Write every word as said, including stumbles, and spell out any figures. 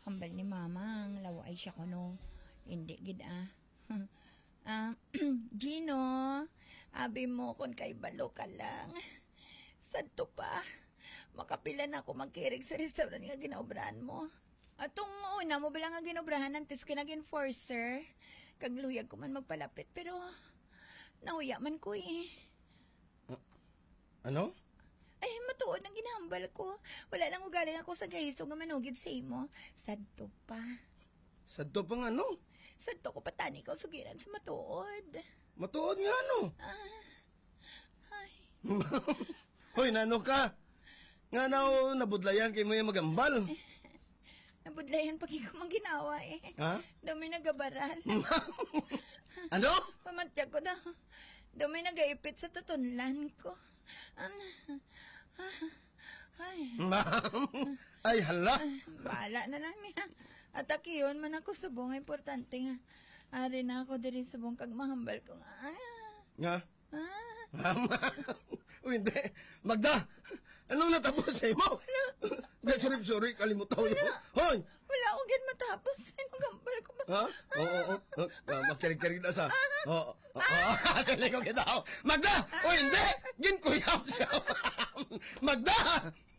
Kambal ni mamang, laway siya ko no. Hindi gid ah. Ah, Gino, abi mo kung kay balo ka lang. Sadto pa. Makapila na ako magkirig sa restaurant nga ginaobrahan mo. Atong una mo bilang nga ginobrahan antes kinag-enforcer. Kagluyag ko man magpalapit pero nahuya man ko eh. Uh, ano? Ay, matuod ang ginahambal ko. Wala nang ugaling ako sa gahisto nga manugid sa imo. Sadto pa. Sadto pa nga no? Sadto ko patani ko sugiran sa matuod. Matuod nga no? Ah, ay. Hoy, nano ka? Nga na nabudlayan kay mo yung magambal. Nabudlayan pag ikaw mang ginawa eh. Ha? Dami nagabaral. Ano? Pamatya ko daw. Dami nagaipit sa tutunlan ko. Ano? Ay. Ay, hala. Bala na lang niya. At aki yun man ako subong. Importante nga. Ari na ako diri subong kag mahambal ko nga. Nga? Ah. O hindi. Magda, anong natapos sa imo? Wala. Sorry, sorry, kalimutaw yun. Hoy! Wala akong gan matapos. Anong gambal ko ba? Ha? Oo, oo, oo. Makirig-kirig na sa. Oo, oo. Kasali ko kita. Magda! O hindi! Gin ko siya. Magda!